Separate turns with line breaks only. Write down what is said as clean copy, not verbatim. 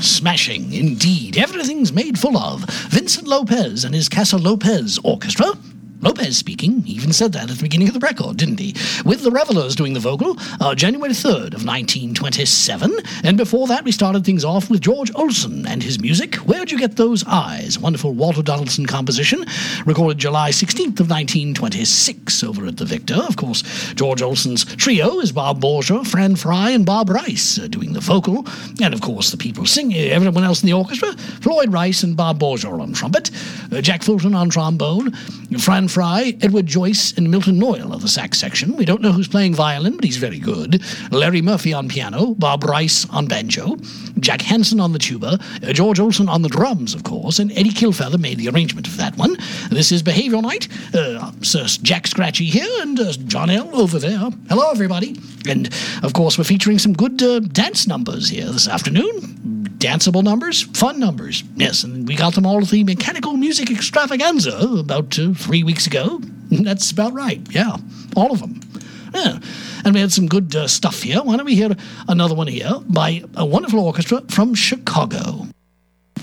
Smashing, indeed. Everything's made full of. Vincent Lopez and his Casa Lopez Orchestra. Lopez speaking, he even said that at the beginning of the record, didn't he? With the Revelers doing the vocal, January 3rd of 1927. And before that, we started things off with George Olsen and his music, Where'd You Get Those Eyes? A wonderful Walter Donaldson composition, recorded July 16th of 1926 over at the Victor. Of course, George Olsen's trio is Bob Borger, Fran Fry, and Bob Rice doing the vocal. And of course, the people singing, everyone else in the orchestra, Floyd Rice and Bob Borger on trumpet, Jack Fulton on trombone, Fran Fry, Edward Joyce, and Milton Noyle of the sax section. We don't know who's playing violin, but he's very good. Larry Murphy on piano, Bob Rice on banjo, Jack Hansen on the tuba, George Olsen on the drums, of course, and Eddie Kilfeather made the arrangement of that one. This is Behavioral Night. Sir Jack Scratchy here, and John L. over there. Hello, everybody. And, of course, we're featuring some good dance numbers here this afternoon. Danceable numbers, fun numbers. Yes, and we got them all at the Mechanical Music Extravaganza about 3 weeks ago. That's about right, yeah, all of them. Yeah. And we had some good stuff here. Why don't we hear another one here by a wonderful orchestra from Chicago.